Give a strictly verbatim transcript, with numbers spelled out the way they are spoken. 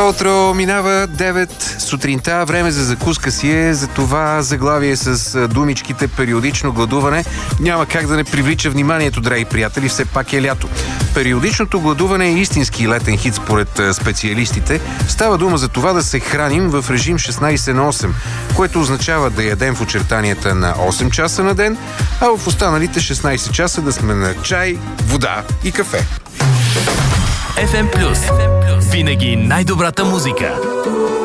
утро, минава девет сутринта, време за закуска си е, за това заглавие с думичките периодично гладуване няма как да не привлича вниманието, драги приятели, все пак е лято. Периодичното гладуване е истински летен хит според специалистите. Става дума за това да се храним в режим шестнайсет на осем, което означава да ядем в очертанията на осем часа на ден, а в останалите шестнайсет часа да сме на чай, вода и кафе. еф ем Плюс. Винаги най-добрата музика.